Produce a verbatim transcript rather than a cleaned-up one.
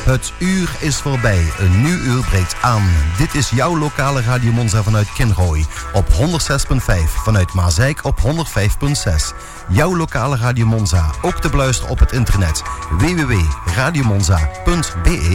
Het uur is voorbij, een nieuw uur breekt aan. Dit is jouw lokale Radio Monza vanuit Kinrooi op honderdzes komma vijf, vanuit Maasijk op honderdvijf komma zes. Jouw lokale Radio Monza, ook te beluisteren op het internet w w w punt radio monza punt b e.